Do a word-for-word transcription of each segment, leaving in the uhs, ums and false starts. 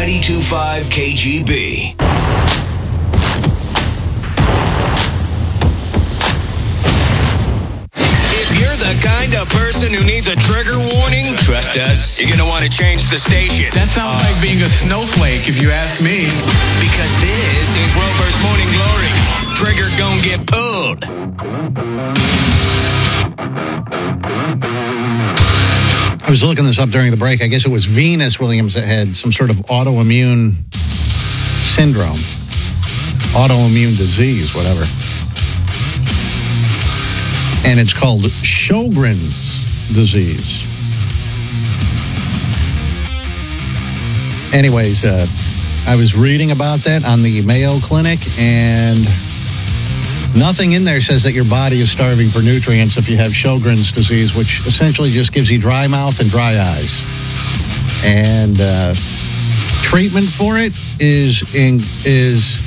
ninety-two point five K G B. If you're the kind of person who needs a trigger warning, trust us, you're going to want to change the station. That sounds like being a snowflake, if you ask me. Because this is Rover's Morning Glory. Trigger gon' get pulled. I was looking this up during the break. I guess it was Venus Williams that had some sort of autoimmune syndrome, autoimmune disease, whatever. And it's called Sjogren's disease. Anyways, uh, I was reading about that on the Mayo Clinic, and nothing in there says that your body is starving for nutrients if you have Sjogren's disease, which essentially just gives you dry mouth and dry eyes. And uh, treatment for it is in, is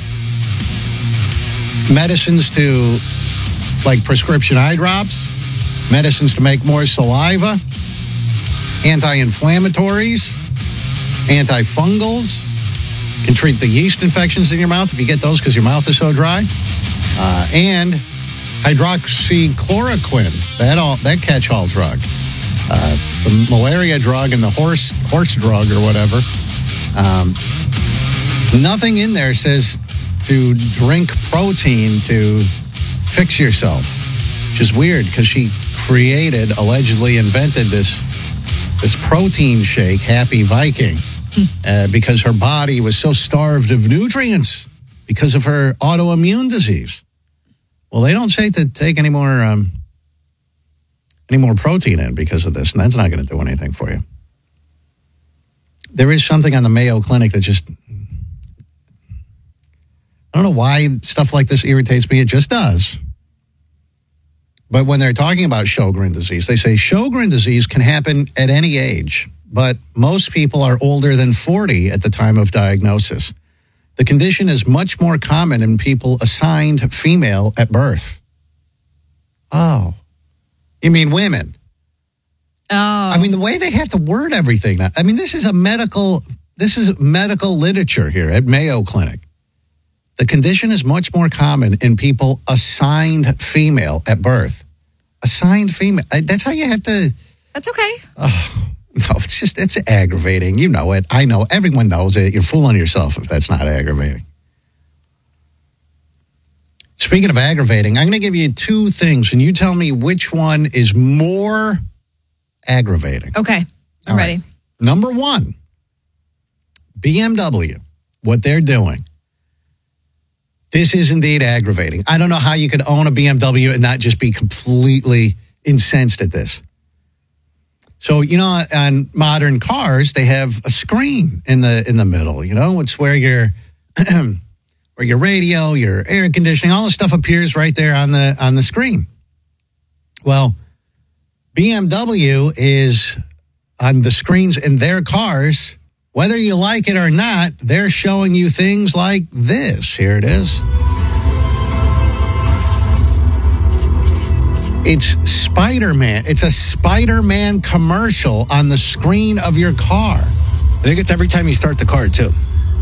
medicines to, like prescription eye drops, medicines to make more saliva, anti-inflammatories, antifungals, can treat the yeast infections in your mouth if you get those because your mouth is so dry. Uh, and hydroxychloroquine, that all that catch-all drug, uh, the malaria drug and the horse horse drug or whatever. Um, nothing in there says to drink protein to fix yourself, which is weird because she created, allegedly invented this this protein shake, Happy Viking, uh, because her body was so starved of nutrients because of her autoimmune disease. Well, they don't say to take any more um, any more protein in because of this, and that's not going to do anything for you. There is something on the Mayo Clinic that just, I don't know why stuff like this irritates me. It just does. But when they're talking about Sjogren's disease, they say Sjogren's disease can happen at any age, but most people are older than forty at the time of diagnosis. The condition is much more common in people assigned female at birth. Oh. You mean women? Oh. I mean, the way they have to word everything now. I mean, this is a medical, this is medical literature here at Mayo Clinic. The condition is much more common in people assigned female at birth. Assigned female. That's how you have to. That's okay. Oh. No, it's just, it's aggravating. You know it. I know. Everyone knows it. You're fooling yourself if that's not aggravating. Speaking of aggravating, I'm going to give you two things, and you tell me which one is more aggravating. Okay. I'm All ready. Right. Number one, B M W, what they're doing. This is indeed aggravating. I don't know how you could own a B M W and not just be completely incensed at this. So, you know, on modern cars, they have a screen in the in the middle, you know, it's where your where your radio, your air conditioning, all the stuff appears right there on the on the screen. Well, B M W is on the screens in their cars, whether you like it or not, they're showing you things like this. Here it is. It's Spider-Man. It's a Spider-Man commercial on the screen of your car. I think it's every time you start the car, too.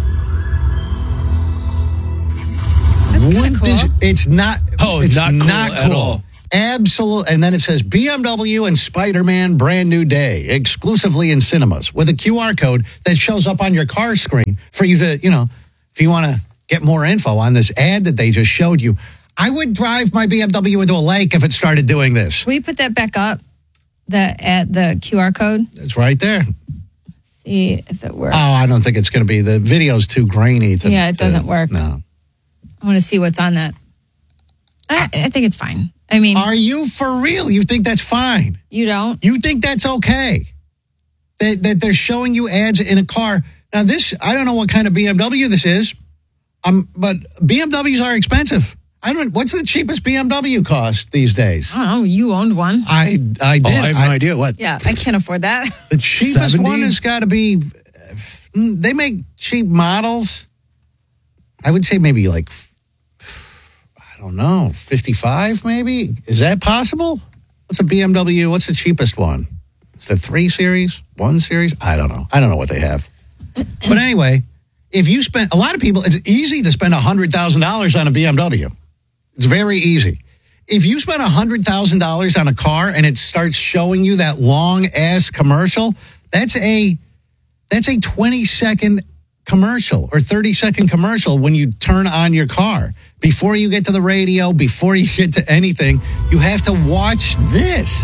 That's kind of cool. This, it's not. Oh, it's not cool not at cool. all. Absolutely. And then it says B M W and Spider-Man brand new day, exclusively in cinemas, with a Q R code that shows up on your car screen for you to, you know, if you want to get more info on this ad that they just showed you. I would drive my B M W into a lake if it started doing this. Will you put that back up? The at the Q R code? It's right there. See if it works. Oh, I don't think it's going to be. The video's too grainy. To, yeah, it doesn't to, work. No. I want to see what's on that. I, I think it's fine. I mean, are you for real? You think that's fine? You don't? You think that's okay? That that they're showing you ads in a car. Now this, I don't know what kind of B M W this is, um, but B M Ws are expensive. I don't. What's the cheapest B M W cost these days? I don't know. You owned one. I I did. Oh, I have no I, idea what. Yeah, I can't afford that. The cheapest seventy? one has got to be. They make cheap models. I would say maybe like, I don't know, fifty-five maybe? Is that possible? What's a B M W? What's the cheapest one? Is it a three series? One series? I don't know. I don't know what they have. But anyway, if you spend, a lot of people, it's easy to spend one hundred thousand dollars on a B M W. It's very easy. If you spend one hundred thousand dollars on a car and it starts showing you that long-ass commercial, that's a that's a twenty-second commercial or thirty-second commercial when you turn on your car. Before you get to the radio, before you get to anything, you have to watch this.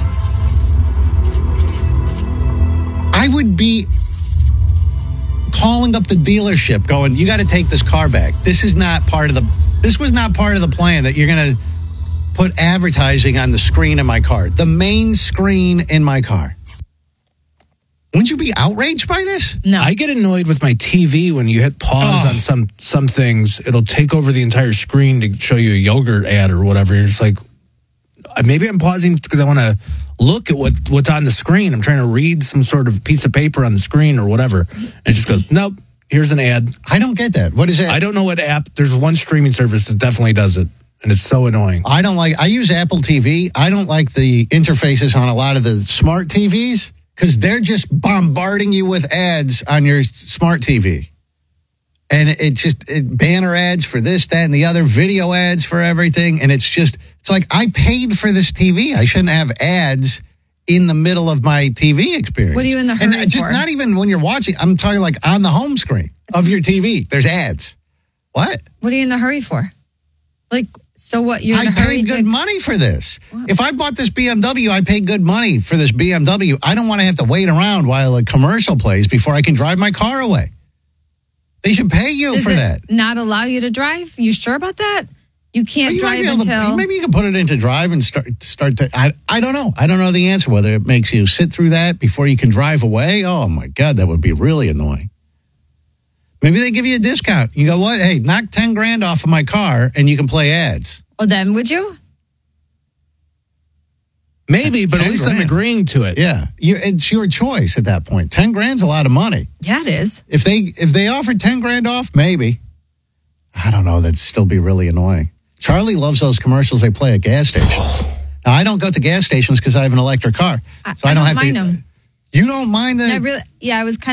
I would be calling up the dealership going, you got to take this car back. This is not part of the, this was not part of the plan that you're going to put advertising on the screen in my car, the main screen in my car. Wouldn't you be outraged by this? No. I get annoyed with my T V when you hit pause Oh. on some some things. It'll take over the entire screen to show you a yogurt ad or whatever. You're just like, maybe I'm pausing because I want to look at what, what's on the screen. I'm trying to read some sort of piece of paper on the screen or whatever. And it just goes, nope, here's an ad. I don't get that. What is that? I don't know what app. There's one streaming service that definitely does it. And it's so annoying. I don't like, I use Apple T V. I don't like the interfaces on a lot of the smart T Vs because they're just bombarding you with ads on your smart T V. And it just, it, banner ads for this, that, and the other, video ads for everything. And it's just, it's like, I paid for this T V. I shouldn't have ads in the middle of my T V experience. What are you in the And hurry just for? not even when you're watching, I'm talking like on the home screen of your T V. There's ads. What? What are you in the hurry for? Like, so what? You're in I a hurry paid good to... money for this. If I bought this B M W, I paid good money for this B M W. I don't want to have to wait around while a commercial plays before I can drive my car away. They should pay you Does for it that. not allow you to drive? You sure about that? You can't You might drive be able to- until... maybe you can put it into drive and start start to. I, I don't know. I don't know the answer whether it makes you sit through that before you can drive away. Oh my God, that would be really annoying. Maybe they give you a discount. You go, what? Hey, knock ten grand off of my car and you can play ads. Well, then would you? Maybe, but at ten least grand. I'm agreeing to it. Yeah, you, it's your choice at that point. Ten grand's a lot of money. Yeah, it is. If they if they offered ten grand off, maybe. I don't know. That'd still be really annoying. Charlie loves those commercials they play at gas stations. Now I don't go to gas stations because I have an electric car, I, so I, I don't, don't have mind to. them. You don't mind the I really, yeah, I was kind